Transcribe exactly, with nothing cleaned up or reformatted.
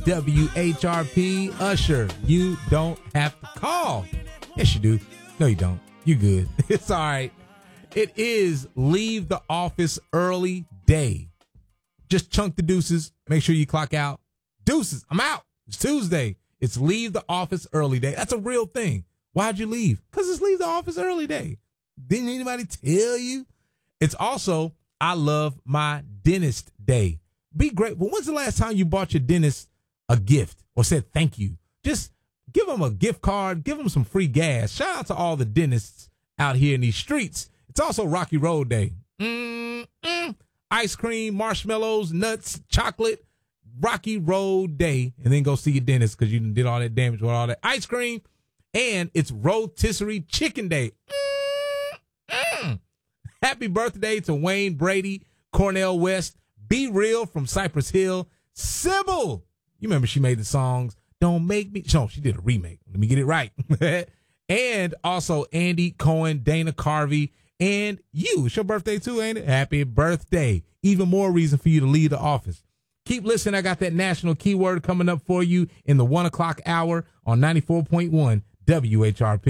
W H R P. Usher, you don't have to call. Yes, you do. No, you don't. You good. It's all right. It is leave the office early day. Just chunk the deuces. Make sure you clock out. Deuces, I'm out. It's Tuesday. It's leave the office early day. That's a real thing. Why'd you leave? Because it's leave the office early day. Didn't anybody tell you? It's also I love my dentist day. Be grateful. When's the last time you bought your dentist a gift or said thank you? Just give them a gift card. Give them some free gas. Shout out to all the dentists out here in these streets. It's also Rocky Road Day. Mm-mm. Ice cream, marshmallows, nuts, chocolate, Rocky Road Day. And then go see your dentist because you did all that damage with all that ice cream. And it's Rotisserie Chicken Day. Mm-mm. Happy birthday to Wayne Brady, Cornell West, Be Real from Cypress Hill, Sybil. You remember she made the songs Don't Make Me. No, she did a remake. Let me get it right. And also Andy Cohen, Dana Carvey, and you. It's your birthday too, ain't it? Happy birthday. Even more reason for you to leave the office. Keep listening. I got that national keyword coming up for you in the one o'clock hour on ninety-four point one W H R P.